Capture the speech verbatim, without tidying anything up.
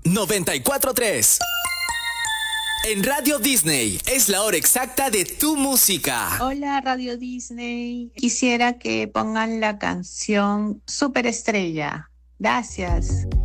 noventa y cuatro punto tres. En Radio Disney es la hora exacta de tu música. Hola Radio Disney, quisiera que pongan la canción Superestrella. Gracias.